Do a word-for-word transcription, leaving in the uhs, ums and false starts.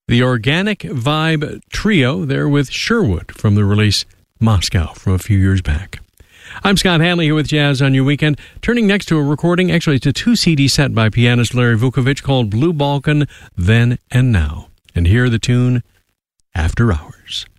The Organic Vibe Trio, there with Sherwood from the release Moscow from a few years back. I'm Scott Hanley here with Jazz on Your Weekend. Turning next to a recording, actually it's a two-C D set by pianist Larry Vukovich called Blue Balkan, Then and Now. And here the tune, After Hours.